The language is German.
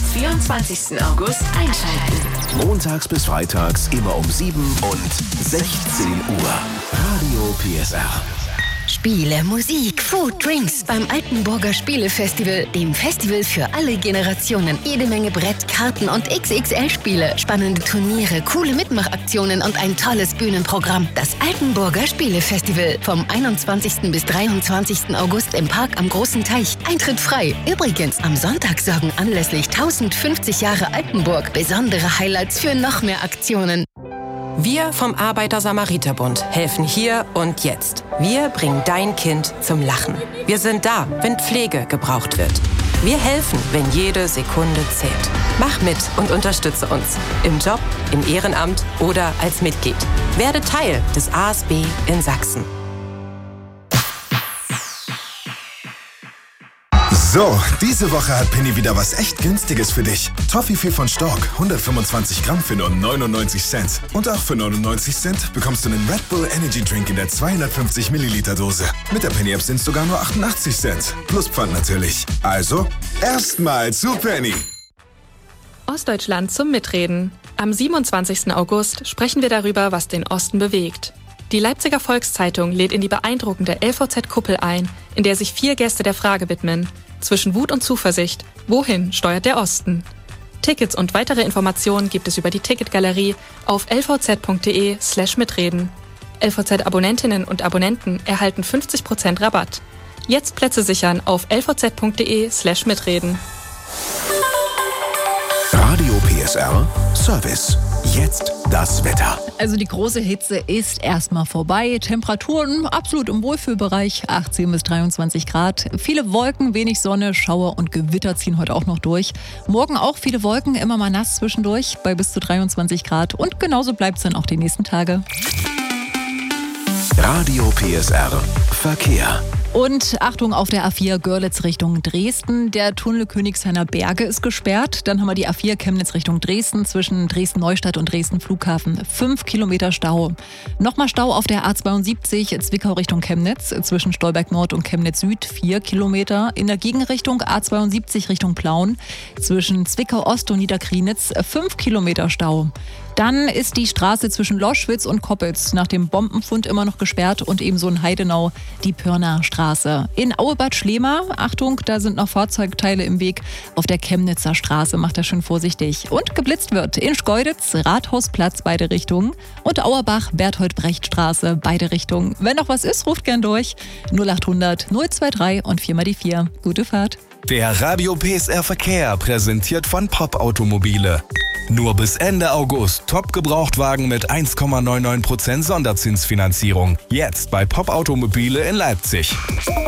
24. August einschalten. Montags bis freitags immer um 7 und 16 Uhr. Radio PSR. Spiele, Musik, Food, Drinks beim Altenburger Spielefestival, dem Festival für alle Generationen. Jede Menge Brett, Karten und XXL-Spiele, spannende Turniere, coole Mitmachaktionen und ein tolles Bühnenprogramm. Das Altenburger Spielefestival vom 21. bis 23. August im Park am Großen Teich. Eintritt frei. Übrigens, am Sonntag sorgen anlässlich 1050 Jahre Altenburg besondere Highlights für noch mehr Aktionen. Wir vom Arbeiter-Samariter-Bund helfen hier und jetzt. Wir bringen dein Kind zum Lachen. Wir sind da, wenn Pflege gebraucht wird. Wir helfen, wenn jede Sekunde zählt. Mach mit und unterstütze uns. Im Job, im Ehrenamt oder als Mitglied. Werde Teil des ASB in Sachsen. So, diese Woche hat Penny wieder was echt Günstiges für dich. Toffifee von Stork, 125 Gramm für nur 99 Cent. Und auch für 99 Cent bekommst du einen Red Bull Energy Drink in der 250 Milliliter Dose. Mit der Penny App sind es sogar nur 88 Cent. Plus Pfand natürlich. Also, erstmal zu Penny. Ostdeutschland zum Mitreden. Am 27. August sprechen wir darüber, was den Osten bewegt. Die Leipziger Volkszeitung lädt in die beeindruckende LVZ-Kuppel ein, in der sich 4 Gäste der Frage widmen. Zwischen Wut und Zuversicht. Wohin steuert der Osten? Tickets und weitere Informationen gibt es über die Ticketgalerie auf lvz.de/mitreden. LVZ-Abonnentinnen und Abonnenten erhalten 50% Rabatt. Jetzt Plätze sichern auf lvz.de/mitreden. Radio PSR Service. Jetzt das Wetter. Also die große Hitze ist erstmal vorbei. Temperaturen absolut im Wohlfühlbereich, 18 bis 23 Grad. Viele Wolken, wenig Sonne, Schauer und Gewitter ziehen heute auch noch durch. Morgen auch viele Wolken, immer mal nass zwischendurch bei bis zu 23 Grad. Und genauso bleibt es dann auch die nächsten Tage. Radio PSR Verkehr. Und Achtung auf der A4 Görlitz Richtung Dresden. Der Tunnel Königshainer Berge ist gesperrt. Dann haben wir die A4 Chemnitz Richtung Dresden zwischen Dresden-Neustadt und Dresden-Flughafen. 5 Kilometer Stau. Nochmal Stau auf der A72 Zwickau Richtung Chemnitz zwischen Stolberg Nord und Chemnitz Süd. 4 Kilometer. In der Gegenrichtung A72 Richtung Plauen zwischen Zwickau Ost und Niederkrienitz. 5 Kilometer Stau. Dann ist die Straße zwischen Loschwitz und Koppitz nach dem Bombenfund immer noch gesperrt und ebenso in Heidenau die Pirnaer Straße. In Auebad Schlema, Achtung, da sind noch Fahrzeugteile im Weg. Auf der Chemnitzer Straße macht er schön vorsichtig. Und geblitzt wird in Schkeuditz, Rathausplatz, beide Richtungen. Und Auerbach, Berthold-Brecht-Straße, beide Richtungen. Wenn noch was ist, ruft gern durch. 0800 023 und 4 mal die 4. Gute Fahrt. Der Radio PSR Verkehr präsentiert von Pop Automobile. Nur bis Ende August Top-Gebrauchtwagen mit 1,99% Sonderzinsfinanzierung. Jetzt bei Pop Automobile in Leipzig.